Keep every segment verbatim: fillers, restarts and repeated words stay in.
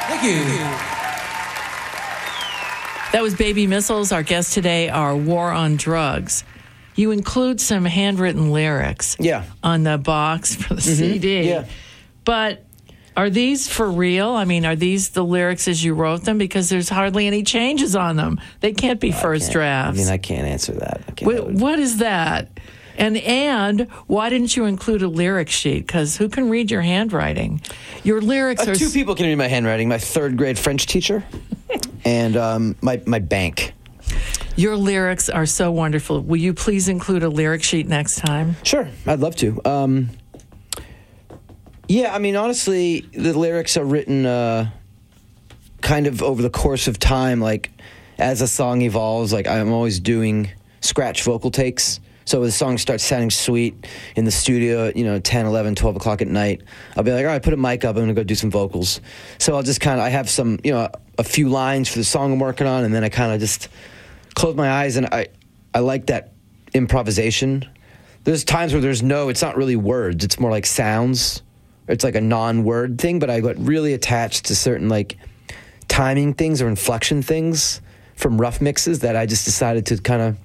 Thank you. That was Baby Missiles. Our guests today are War on Drugs. You include some handwritten lyrics yeah. on the box for the mm-hmm. C D. Yeah. But are these for real? I mean, are these the lyrics as you wrote them? Because there's hardly any changes on them. They can't be I first can't, drafts. I mean, I can't answer that. I can't, Wait, what is that? And and why didn't you include a lyric sheet? Because who can read your handwriting? Your lyrics uh, are... Two people can read my handwriting. My third grade French teacher and um, my, my bank. Your lyrics are so wonderful. Will you please include a lyric sheet next time? Sure, I'd love to. Um, yeah, I mean, honestly, the lyrics are written uh, kind of over the course of time. Like, as a song evolves, like, I'm always doing scratch vocal takes. So the song starts sounding sweet in the studio, you know, ten, eleven, twelve o'clock at night. I'll be like, all right, put a mic up. I'm going to go do some vocals. So I'll just kind of, I have some, you know, a few lines for the song I'm working on, and then I kind of just close my eyes, and I, I like that improvisation. There's times where there's no, it's not really words. It's more like sounds. It's like a non-word thing, but I got really attached to certain, like, timing things or inflection things from rough mixes that I just decided to kind of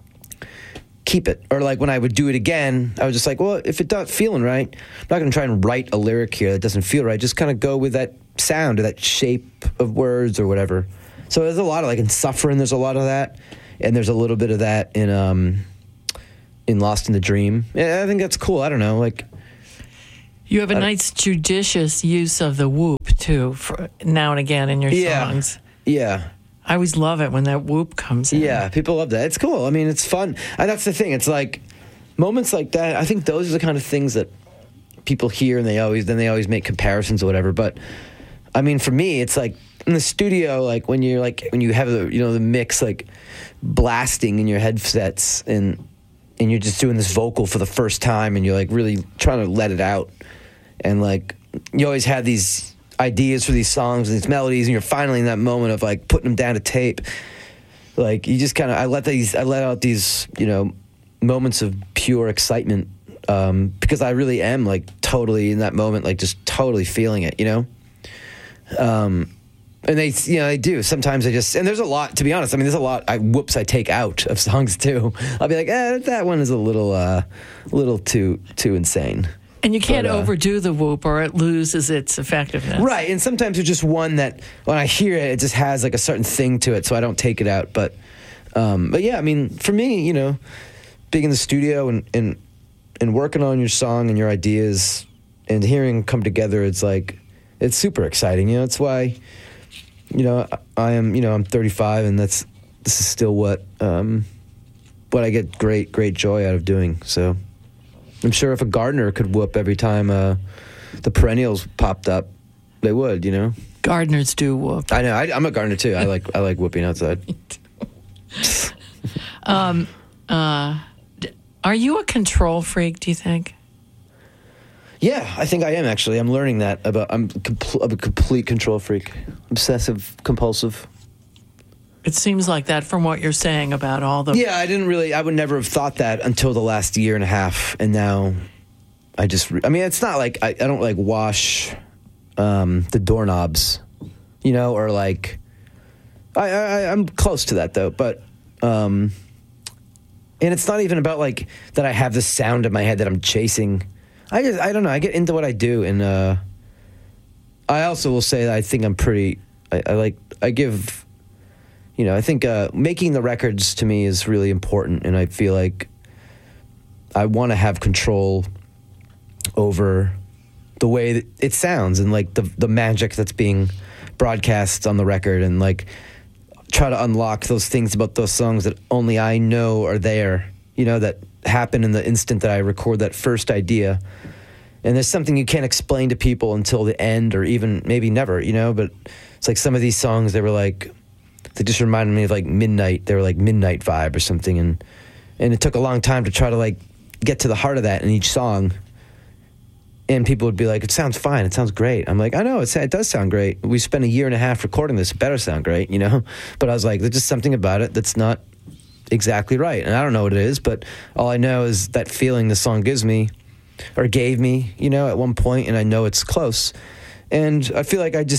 keep it. Or like when I would do it again, I was just like, well, if it's not feeling right, I'm not going to try and write a lyric here that doesn't feel right. Just kind of go with that sound or that shape of words or whatever. So there's a lot of, like, in Suffering, there's a lot of that. And there's a little bit of that in um, in Lost in the Dream. Yeah, I think that's cool. I don't know, like... You have a nice judicious use of the whoop, too, for now and again in your yeah, songs. Yeah. I always love it when that whoop comes in. Yeah, people love that. It's cool. I mean, it's fun. And that's the thing. It's like moments like that, I think those are the kind of things that people hear and they always, then they always make comparisons or whatever. But, I mean, for me, it's like in the studio, like when you're like, when you have the, you know, the mix, like blasting in your headsets and, and you're just doing this vocal for the first time and you're like really trying to let it out. And like, you always have these ideas for these songs and these melodies, and you're finally in that moment of like putting them down to tape. Like, you just kind of, I let these, I let out these, you know, moments of pure excitement um, because I really am like totally in that moment, like just totally feeling it, you know? Um, and they, you know, they do. Sometimes I just, and there's a lot, to be honest. I mean, there's a lot, I, whoops, I take out of songs too. I'll be like, eh, that one is a little, uh, little too, too insane. And you can't but, uh, overdo the whoop or it loses its effectiveness. Right, and sometimes there's just one that, when I hear it, it just has like a certain thing to it, so I don't take it out. But, um, but yeah, I mean, for me, you know, being in the studio and, and, and working on your song and your ideas and hearing them come together, it's like, it's super exciting. You know, it's why, you know, I, I am, you know, I'm thirty-five, and that's, this is still what, um, what I get great, great joy out of doing, so... I'm sure if a gardener could whoop every time uh, the perennials popped up, they would, you know? Gardeners do whoop. I know. I, I'm a gardener, too. I like I like whooping outside. um, uh, are you a control freak, do you think? Yeah, I think I am, actually. I'm learning that. about. I'm, compl- I'm a complete control freak. Obsessive, compulsive. It seems like that from what you're saying about all the... Yeah, I didn't really... I would never have thought that until the last year and a half, and now I just... Re- I mean, it's not like... I, I don't, like, wash um, the doorknobs, you know, or, like... I, I, I'm close to that, though, but... Um, and it's not even about, like, that I have this sound in my head that I'm chasing. I just... I don't know. I get into what I do, and uh, I also will say that I think I'm pretty... I, I like... I give... You know, I think uh, making the records to me is really important, and I feel like I want to have control over the way that it sounds and like the the magic that's being broadcast on the record, and like try to unlock those things about those songs that only I know are there. You know, that happen in the instant that I record that first idea. And there's something you can't explain to people until the end, or even maybe never. You know, but it's like some of these songs, they were like. They just reminded me of like Midnight. They were like Midnight Vibe or something, and and it took a long time to try to like get to the heart of that in each song. And people would be like, "It sounds fine. It sounds great." I'm like, "I know it, it does sound great. We spent a year and a half recording this. It better sound great, you know." But I was like, "There's just something about it that's not exactly right," and I don't know what it is. But all I know is that feeling the song gives me, or gave me, you know, at one point, and I know it's close. And I feel like I just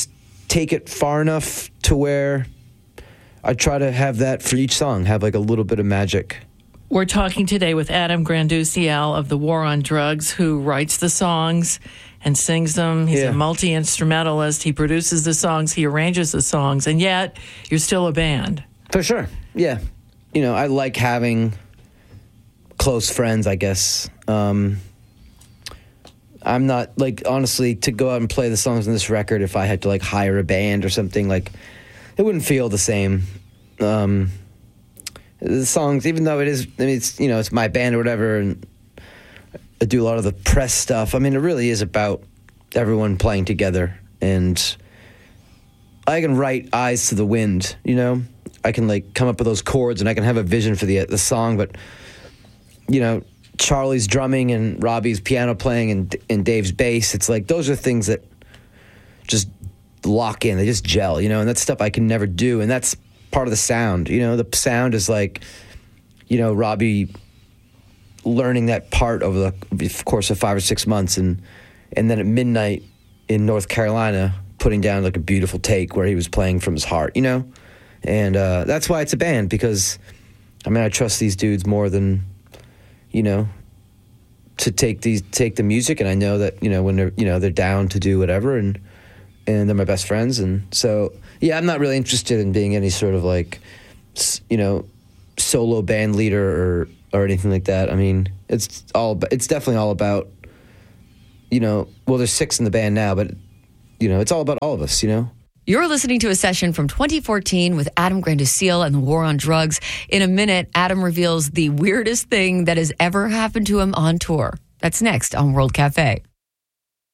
take it far enough to where I try to have that for each song, have like a little bit of magic. We're talking today with Adam Granduciel of the War on Drugs, who writes the songs and sings them. He's Yeah. a multi-instrumentalist. He produces the songs. He arranges the songs. And yet, you're still a band. For sure. Yeah. You know, I like having close friends, I guess. Um, I'm not, like, honestly, to go out and play the songs on this record, if I had to, like, hire a band or something, like, it wouldn't feel the same. Um, the songs, even though it is, I mean, it's, you know, it's my band or whatever, and I do a lot of the press stuff. I mean, it really is about everyone playing together, and I can write Eyes to the Wind, you know? I can, like, come up with those chords, and I can have a vision for the the song, but, you know, Charlie's drumming and Robbie's piano playing and, and Dave's bass, it's like, those are things that just lock in, they just gel, you know, and that's stuff I can never do, and that's part of the sound, you know? The sound is like, you know, Robbie learning that part over the course of five or six months, and and then at midnight in North Carolina, putting down like a beautiful take where he was playing from his heart, you know? And uh, that's why it's a band, because, I mean, I trust these dudes more than, you know, to take these take the music, and I know that, you know, when they're, you know, they're down to do whatever, and and they're my best friends, and so, yeah, I'm not really interested in being any sort of, like, you know, solo band leader or or anything like that. I mean, it's all it's definitely all about, you know, well, there's six in the band now, but, you know, it's all about all of us, you know? You're listening to a session from twenty fourteen with Adam Granduciel and the War on Drugs. In a minute, Adam reveals the weirdest thing that has ever happened to him on tour. That's next on World Cafe.